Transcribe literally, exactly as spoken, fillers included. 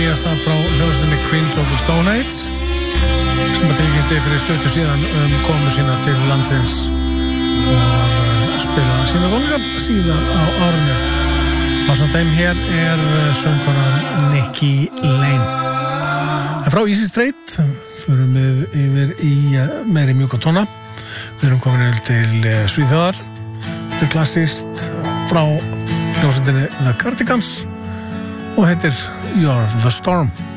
nýjasta frá hljóðstinni Queens of the Stone Age sem að tilkynnti fyrir stötu síðan um komu sína til landsins og spila sína tónleika síðan á árinu. Ásamt þeim hér er söngkonan Nikki Lane. En frá Easy Straight förum við yfir í meiri mjúka tóna. Við erum komin til Svíþjóðar. Þetta er klassískt frá hljómsveitinni The Cardigans og heitir You're the Storm.